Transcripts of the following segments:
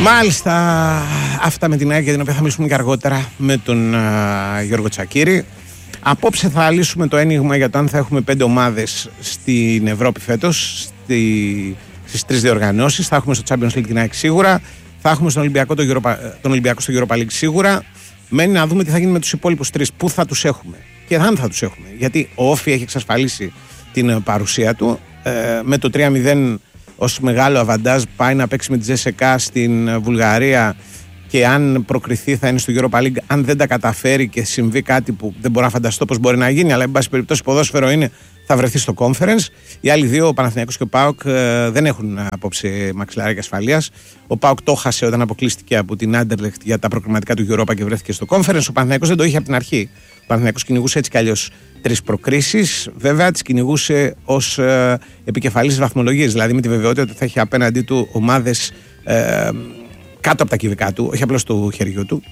Μάλιστα, αυτά με την ΑΕΚ, για την οποία θα μιλήσουμε και αργότερα με τον Γιώργο Τσακίρη. Απόψε θα λύσουμε το ένιγμα για το αν θα έχουμε 5 ομάδες στην Ευρώπη φέτος, στις 3 διοργανώσεις. Θα έχουμε στο Champions League την ΑΕΚ σίγουρα, θα έχουμε στον Ολυμπιακό τον Ολυμπιακό στο Europa League σίγουρα. Μένει να δούμε τι θα γίνει με τους υπόλοιπους 3, πού θα τους έχουμε και αν θα τους έχουμε. Γιατί ο Όφι έχει εξασφαλίσει την παρουσία του με το 3-0 ως μεγάλο αβαντάζ, πάει να παίξει με τη Ζεσεκά στην Βουλγαρία και αν προκριθεί θα είναι στο Europa League. Αν δεν τα καταφέρει και συμβεί κάτι που δεν μπορώ να φανταστώ πως μπορεί να γίνει, αλλά εν πάση περιπτώσει ποδόσφαιρο είναι, θα βρεθεί στο Conference. Οι άλλοι δύο, ο Παναθηναϊκός και ο ΠΑΟΚ, δεν έχουν απόψε μαξιλαράκι ασφαλείας. Ο ΠΑΟΚ το χάσε όταν αποκλείστηκε από την Anderlecht για τα προκριματικά του Europa και βρέθηκε στο Conference. Ο Παναθηναϊκός δεν το είχε από την αρχή. Ο Παναθηναϊκός κυνηγούσε έτσι κι αλλιώς 3 προκρίσεις. Βέβαια τις κυνηγούσε ως επικεφαλής βαθμολογίας, δηλαδή με τη βεβαιότητα ότι θα έχει απέναντί του ομάδες κάτω από τα κυβικά του, όχι απλώς του χεριού του.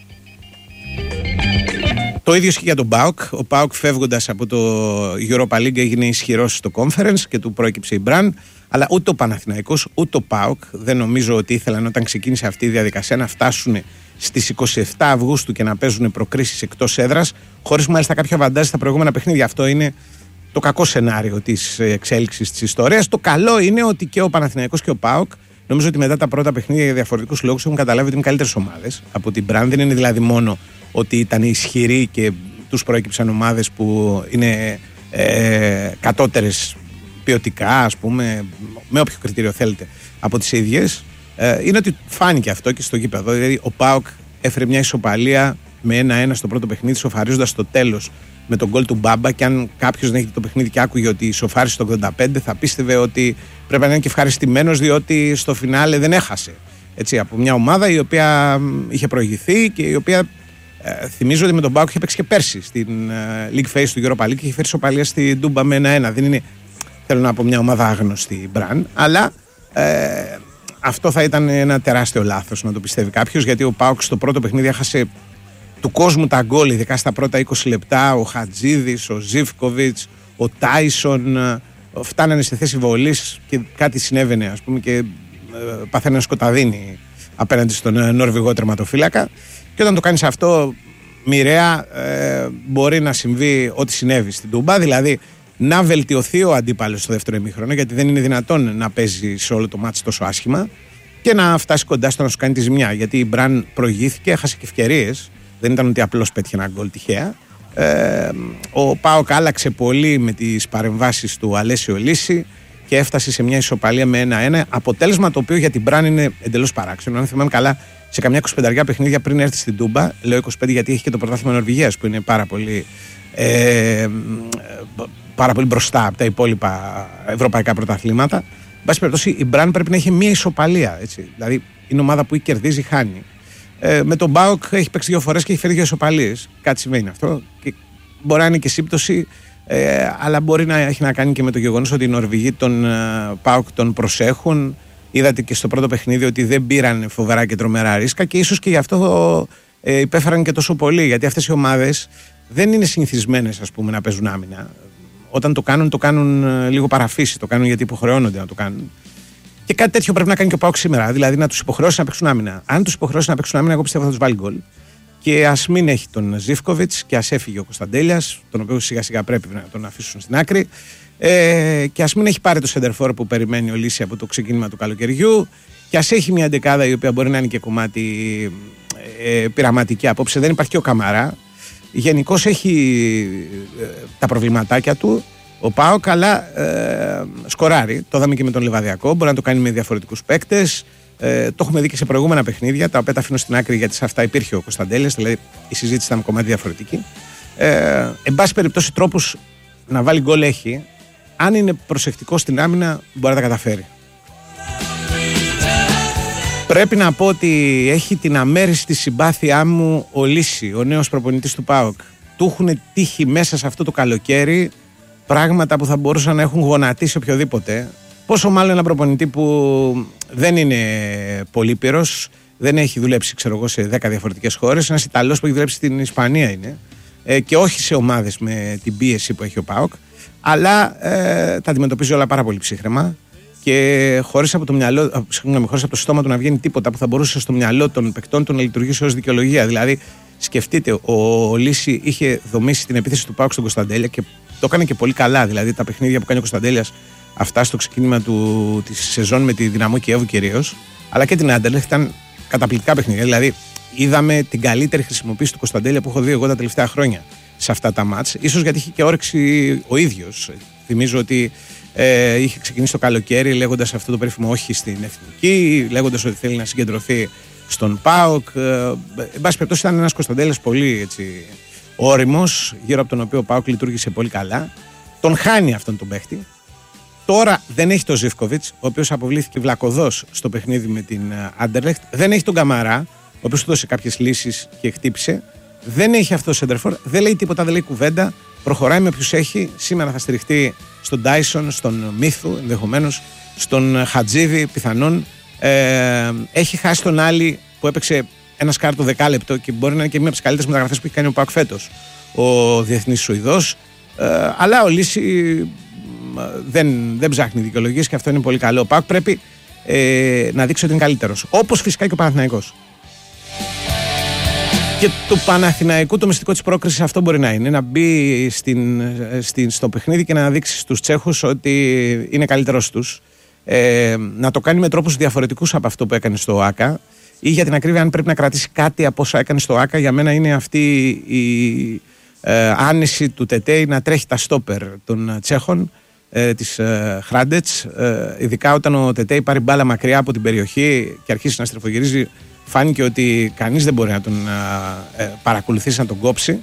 Το ίδιο ισχύει για τον ΠΑΟΚ. Ο ΠΑΟΚ, φεύγοντας από το Europa League, έγινε ισχυρός στο Conference και του προέκυψε η Μπραν. Αλλά ούτε ο Παναθηναϊκός ούτε ο ΠΑΟΚ δεν νομίζω ότι ήθελαν όταν ξεκίνησε αυτή η διαδικασία να φτάσουν στις 27 Αυγούστου και να παίζουν προκρίσεις εκτός έδρας, χωρίς μάλιστα κάποια βαντάζ στα προηγούμενα παιχνίδια. Αυτό είναι το κακό σενάριο της εξέλιξης της ιστορίας. Το καλό είναι ότι και ο Παναθηναϊκός και ο ΠΑΟΚ, νομίζω ότι μετά τα πρώτα παιχνίδια για διαφορετικούς λόγους έχουν καταλάβει ότι είναι καλύτερες ομάδες από την Μπραν. Δεν είναι δηλαδή μόνο ότι ήταν ισχυροί και τους προέκυψαν ομάδες που είναι κατώτερες ποιοτικά, ας πούμε, με όποιο κριτήριο θέλετε, από τις ίδιες. Είναι ότι φάνηκε αυτό και στο γήπεδο. Δηλαδή, ο ΠΑΟΚ έφερε μια ισοπαλία με 1-1 στο πρώτο παιχνίδι, σοφαρίζοντας στο τέλος με τον γκολ του Μπάμπα. Και αν κάποιος δεν έχει το παιχνίδι και άκουγε ότι σοφάρισε το 85, θα πίστευε ότι πρέπει να είναι και ευχαριστημένος, διότι στο φινάλε δεν έχασε. Έτσι, από μια ομάδα η οποία είχε προηγηθεί και η οποία θυμίζω ότι με τον ΠΑΟΚ είχε παίξει και πέρσι στην League Phase του Europa League και είχε φέρει ισοπαλία στην Τούμπα με 1-1. Δεν είναι, θέλω να πω, μια ομάδα άγνωστη Μπραν, αλλά αυτό θα ήταν ένα τεράστιο λάθος να το πιστεύει κάποιος, γιατί ο ΠΑΟΚ στο πρώτο παιχνίδι έχασε του κόσμου τα γκολ, ειδικά στα πρώτα 20 λεπτά. Ο Χατζίδης, ο Ζίβκοβιτς, ο Τάισον φτάνανε στη θέση βολής και κάτι συνέβαινε, ας πούμε, και παθαίνανε σκοταδίνη απέναντι στον Νορβηγό τερματοφύλακα. Και όταν το κάνεις αυτό μοιραία, μπορεί να συμβεί ό,τι συνέβη στην Τούμπα, δηλαδή να βελτιωθεί ο αντίπαλος στο δεύτερο ημίχρονο, γιατί δεν είναι δυνατόν να παίζει σε όλο το μάτς τόσο άσχημα, και να φτάσει κοντά στο να σου κάνει τη ζημιά. Γιατί η Μπραν προηγήθηκε, έχασε και ευκαιρίες. Δεν ήταν ότι απλώς πέτυχε ένα γκολ τυχαία. Ο ΠΑΟΚ άλλαξε πολύ με τις παρεμβάσεις του Αλέσιο Λύση και έφτασε σε μια ισοπαλία με 1-1. Αποτέλεσμα το οποίο για την Μπραν είναι εντελώς παράξενο. Αν θυμάμαι καλά, σε καμιά 25 παιχνίδια πριν έρθει στην Τούμπα, λέω 25 γιατί έχει και το πρωτάθλημα Νορβηγίας που είναι πάρα πολύ μπροστά από τα υπόλοιπα ευρωπαϊκά πρωταθλήματα. Εν πάση περιπτώσει, η Μπραν πρέπει να έχει μια ισοπαλία. Έτσι. Δηλαδή, είναι ομάδα που ή κερδίζει ή χάνει. Με τον ΠΑΟΚ έχει παίξει 2 φορές και έχει φέρει 2 ισοπαλίες. Κάτι σημαίνει αυτό. Και μπορεί να είναι και σύμπτωση, αλλά μπορεί να έχει να κάνει και με το γεγονός ότι οι Νορβηγοί τον ΠΑΟΚ τον προσέχουν. Είδατε και στο πρώτο παιχνίδι ότι δεν πήραν φοβερά και τρομερά ρίσκα και ίσως και γι' αυτό υπέφεραν και τόσο πολύ. Γιατί αυτές οι ομάδες δεν είναι συνηθισμένες, ας πούμε, να παίζουν άμυνα. Όταν το κάνουν λίγο παραφύση, το κάνουν γιατί υποχρεώνονται να το κάνουν. Και κάτι τέτοιο πρέπει να κάνει και ο ΠΑΟΚ σήμερα. Δηλαδή να τους υποχρεώσει να παίξουν άμυνα. Αν τους υποχρεώσει να παίξουν άμυνα, εγώ πιστεύω θα τους βάλει γκολ. Και ας μην έχει τον Ζίβκοβιτς και ας έφυγε ο Κωνσταντέλιας, τον οποίο σιγά σιγά πρέπει να τον αφήσουν στην άκρη. Και ας μην έχει πάρει το σεντερφόρ που περιμένει ο Λύση από το ξεκίνημα του καλοκαιριού. Και ας έχει μια ντεκάδα η οποία μπορεί να είναι και κομμάτι πειραματική απόψε. Δεν υπάρχει και ο Καμαρά. Γενικώς έχει τα προβληματάκια του ο ΠΑΟΚ, αλλά σκοράρει. Το είδαμε και με τον Λιβαδιακό. Μπορεί να το κάνει με διαφορετικούς παίκτες. Το έχουμε δει και σε προηγούμενα παιχνίδια, τα οποία τα αφήνω στην άκρη γιατί σε αυτά υπήρχε ο Κωνσταντέλιας, δηλαδή η συζήτηση ήταν κομμάτι διαφορετική. Εν πάση περιπτώσει, τρόπους να βάλει γκολ έχει. Αν είναι προσεκτικό στην άμυνα, μπορεί να τα καταφέρει. Πρέπει να πω ότι έχει την αμέριστη συμπάθειά μου ο Λύση, ο νέος προπονητής του ΠΑΟΚ. Του έχουν τύχει μέσα σε αυτό το καλοκαίρι πράγματα που θα μπορούσαν να έχουν γονατίσει οποιοδήποτε. Πόσο μάλλον ένα προπονητή που δεν είναι πολύπειρος, δεν έχει δουλέψει, ξέρω εγώ, σε 10 διαφορετικές χώρες. Ένας Ιταλός που έχει δουλέψει στην Ισπανία είναι, και όχι σε ομάδες με την πίεση που έχει ο ΠΑΟΚ, αλλά τα αντιμετωπίζει όλα πάρα πολύ ψύχραιμα και χωρίς από το στόμα του να βγαίνει τίποτα που θα μπορούσε στο μυαλό των παικτών του να λειτουργήσει ως δικαιολογία. Δηλαδή, σκεφτείτε, ο Λύση είχε δομήσει την επίθεση του ΠΑΟΚ στον Κωνσταντέλια και το έκανε και πολύ καλά. Δηλαδή, τα παιχνίδια που κάνει ο Κωνσταντέλιας, αυτά στο ξεκίνημα της σεζόν με τη Δυναμό Κιέβου κυρίως, αλλά και την Άντερλεχτ, ήταν καταπληκτικά παιχνίδια. Δηλαδή, είδαμε την καλύτερη χρησιμοποίηση του Κωνσταντέλια που έχω δει εγώ τα τελευταία χρόνια σε αυτά τα μάτς. Ίσως γιατί είχε και όρεξη ο ίδιος. Θυμίζω ότι είχε ξεκινήσει το καλοκαίρι λέγοντας αυτό το περίφημο όχι στην εθνική, λέγοντας ότι θέλει να συγκεντρωθεί στον ΠΑΟΚ. Εν πάση περιπτώσει, ήταν ένας Κωνσταντέλιας πολύ έτσι, όριμος, γύρω από τον οποίο ο ΠΑΟΚ λειτουργήσε πολύ καλά. Τον χάνει αυτόν τον παίχτη. Τώρα δεν έχει τον Ζίβκοβιτς, ο οποίος αποβλήθηκε βλακωδώς στο παιχνίδι με την Άντερλεχτ. Δεν έχει τον Καμαρά, ο οποίος του δώσε κάποιες λύσεις και χτύπησε. Δεν έχει αυτό το σέντερφορ, δεν λέει τίποτα, δεν λέει κουβέντα. Προχωράει με ποιους έχει. Σήμερα θα στηριχτεί στον Τάισον, στον Μίθου ενδεχομένως, στον Χατζίδη πιθανόν. Έχει χάσει τον Άλλη που έπαιξε ένα σκάρτο δεκάλεπτο και μπορεί να είναι και μία από τις καλύτερες μεταγραφές που έχει κάνει ο ΠΑΟΚ φέτος, ο διεθνής Σουηδός. Αλλά ο Λύση δεν ψάχνει δικαιολογίες και αυτό είναι πολύ καλό. Ο ΠΑΟΚ πρέπει να δείξει ότι είναι καλύτερος. Όπως φυσικά και ο Παναθηναϊκός. Και του Παναθηναϊκού το μυστικό της πρόκρισης αυτό μπορεί να είναι. Να μπει στο παιχνίδι και να δείξει στους Τσέχους ότι είναι καλύτερος τους. Να το κάνει με τρόπους διαφορετικούς από αυτό που έκανε στο ΆΚΑ. Ή για την ακρίβεια, αν πρέπει να κρατήσει κάτι από όσα έκανε στο ΆΚΑ, για μένα είναι αυτή η άνεση του Τετέι να τρέχει τα στόπερ των Τσέχων, της Χράντετς. Ειδικά όταν ο Τετέι πάρει μπάλα μακριά από την περιοχή και αρχίσει να στρεφογυρίζει, φάνηκε ότι κανείς δεν μπορεί να τον παρακολουθήσει, να τον κόψει.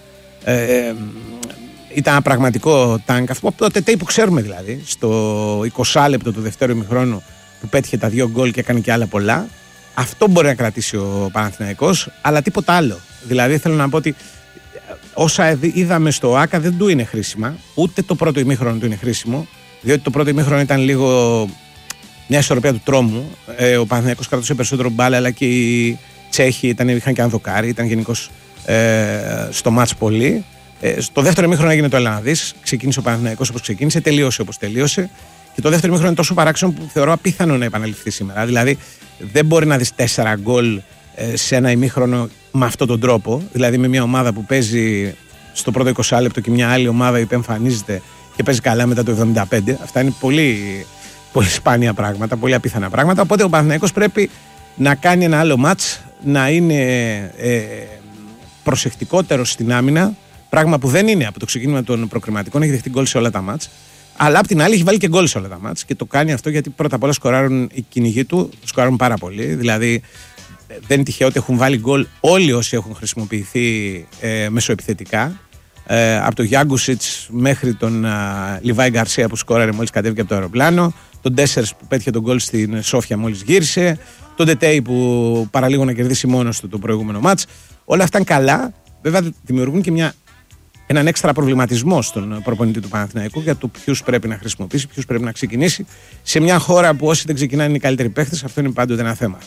Ήταν ένα πραγματικό τάγκ. Αυτό από το Τετέι που ξέρουμε δηλαδή, στο 20 λεπτό του δεύτερου ημιχρόνου που πέτυχε τα 2 γκολ και έκανε και άλλα πολλά. Αυτό μπορεί να κρατήσει ο Παναθηναϊκός, αλλά τίποτα άλλο. Δηλαδή θέλω να πω ότι όσα είδαμε στο ΆΚΑ δεν του είναι χρήσιμα, ούτε το πρώτο ημίχρονο του είναι χρήσιμο, διότι το πρώτο ημίχρονο ήταν λίγο μια ισορροπία του τρόμου. Ο Παναθηναϊκός κρατούσε περισσότερο μπάλα, αλλά και οι Τσέχοι είχαν και ανδοκάρι, ήταν γενικώς στο μάτς πολύ. Στο δεύτερο ημίχρονο έγινε το Ελλάδης. Ξεκίνησε ο Παναθηναϊκός όπως ξεκίνησε, τελείωσε όπως τελείωσε. Και το δεύτερο ημίχρονο είναι τόσο παράξενο που θεωρώ απίθανο να επαναληφθεί σήμερα. Δηλαδή, δεν μπορεί να δεις 4 γκολ σε ένα ημίχρονο με αυτόν τον τρόπο. Δηλαδή, με μια ομάδα που παίζει στο πρώτο 20 λεπτό και μια άλλη ομάδα που εμφανίζεται και παίζει καλά μετά το 75. Αυτά είναι πολύ, πολύ σπάνια πράγματα, πολύ απίθανα πράγματα. Οπότε ο Παναθηναϊκός πρέπει να κάνει ένα άλλο μάτς, να είναι προσεκτικότερος στην άμυνα. Πράγμα που δεν είναι από το ξεκίνημα των προκριματικών, έχει δεχτεί γκολ σε όλα τα μάτς. Αλλά απ' την άλλη έχει βάλει και γκολ σε όλα τα μάτς και το κάνει αυτό γιατί πρώτα απ' όλα σκοράρουν οι κυνηγοί του, σκοράρουν πάρα πολύ. Δηλαδή δεν είναι τυχαίο ότι έχουν βάλει γκολ όλοι όσοι έχουν χρησιμοποιηθεί μεσοεπιθετικά. Από τον Γιάγκουσιτς μέχρι τον Λιβάη Γκαρσία που σκόραρε μόλις κατέβηκε από το αεροπλάνο, τον Ντέσσερς που πέτυχε τον γκολ στην Σόφια μόλις γύρισε, τον Τετέι που παραλίγο να κερδίσει μόνος του το προηγούμενο μάτς. Όλα αυτά είναι καλά. Βέβαια δημιουργούν και έναν έξτρα προβληματισμό στον προπονητή του Παναθηναϊκού για το ποιους πρέπει να χρησιμοποιήσει, ποιους πρέπει να ξεκινήσει. Σε μια χώρα που όσοι δεν ξεκινάνε είναι οι καλύτεροι παίχτες, αυτό είναι πάντοτε ένα θέμα.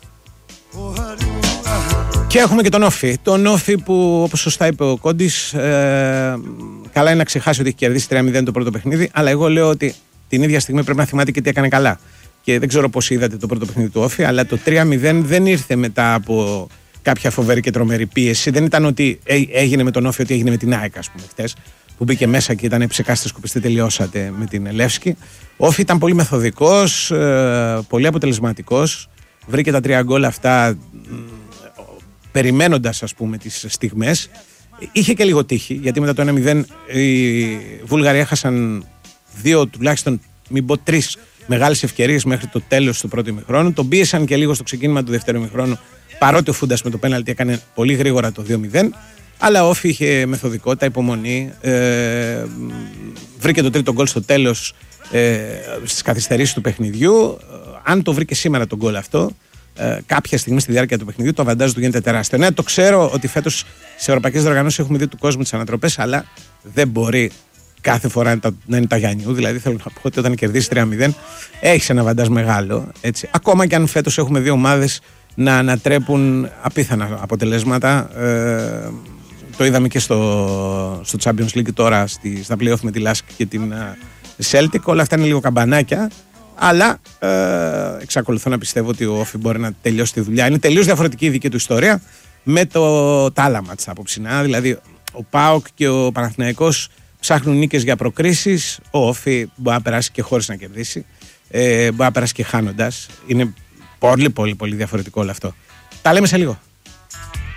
Και έχουμε και τον Όφη. Τον Όφη που, όπως σωστά είπε ο Κόντης, καλά είναι να ξεχάσει ότι έχει κερδίσει 3-0 το πρώτο παιχνίδι, αλλά εγώ λέω ότι την ίδια στιγμή πρέπει να θυμάται και τι έκανε καλά. Και δεν ξέρω πώς είδατε το πρώτο παιχνίδι του Όφη, αλλά το 3-0 δεν ήρθε μετά από κάποια φοβερή και τρομερή πίεση. Δεν ήταν ότι έγινε με τον Όφη, ότι έγινε με την ΑΕΚ, ας πούμε, χτες, που μπήκε μέσα και ήταν ψεκάστε, σκουπιστέ, τελειώσατε με την Λεύσκη. Ο Όφη ήταν πολύ μεθοδικός, πολύ αποτελεσματικός. Βρήκε τα 3 γκολ αυτά περιμένοντας, ας πούμε, τις στιγμές. Είχε και λίγο τύχη, γιατί μετά το 1-0 οι Βούλγαροι έχασαν 2 τουλάχιστον, μην πω 3 μεγάλες ευκαιρίες μέχρι το τέλος του πρώτου ημιχρόνου. Τον πίεσαν και λίγο στο ξεκίνημα του δεύτερου ημιχρόνου, παρότι ο Φούντας με το πέναλτι έκανε πολύ γρήγορα το 2-0. Αλλά ο Όφη είχε μεθοδικότητα, υπομονή. Βρήκε το τρίτο γκολ στο τέλος στις καθυστερήσεις του παιχνιδιού. Αν το βρήκε σήμερα τον γκολ αυτό, κάποια στιγμή στη διάρκεια του παιχνιδιού, το αβαντάζ του γίνεται τεράστιο. Ναι, το ξέρω ότι φέτος σε ευρωπαϊκές διοργανώσεις έχουμε δει του κόσμου τις ανατροπές, αλλά δεν μπορεί κάθε φορά να είναι τα Γιάννιου. Δηλαδή, θέλω να πω ότι όταν κερδίσει 3-0, έχει ένα αβαντάζ μεγάλο. Έτσι. Ακόμα και αν φέτος έχουμε δύο ομάδες να ανατρέπουν απίθανα αποτελέσματα. Το είδαμε και στο Champions League τώρα, στα play-off με τη Lask και την Celtic. Όλα αυτά είναι λίγο καμπανάκια. Αλλά εξακολουθώ να πιστεύω ότι ο Όφι μπορεί να τελειώσει τη δουλειά. Είναι τελείως διαφορετική η δική του ιστορία με τα άλλα μάτς τα απόψινά. Δηλαδή, ο ΠΑΟΚ και ο Παναθηναϊκός ψάχνουν νίκες για προκρίσεις. Ο Όφι μπορεί να περάσει και χωρίς να κερδίσει. Μπορεί να περάσει και χάνοντας. Είναι πολύ διαφορετικό όλο αυτό. Τα λέμε σε λίγο.